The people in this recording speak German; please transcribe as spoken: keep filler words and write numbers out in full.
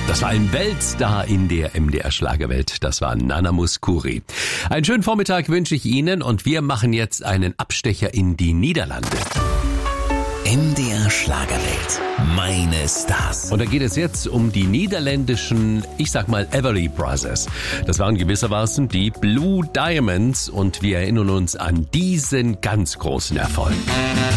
Das war ein Weltstar in der M D R-Schlagerwelt. Das war Nana Mouskouri. Einen schönen Vormittag wünsche ich Ihnen und wir machen jetzt einen Abstecher in die Niederlande. M D R Schlagerwelt. Meine Stars. Und da geht es jetzt um die niederländischen, ich sag mal, Everly Brothers. Das waren gewissermaßen die Blue Diamonds und wir erinnern uns an diesen ganz großen Erfolg.